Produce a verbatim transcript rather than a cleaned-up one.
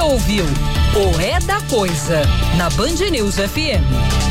ouviu o É da Coisa na Band News F M.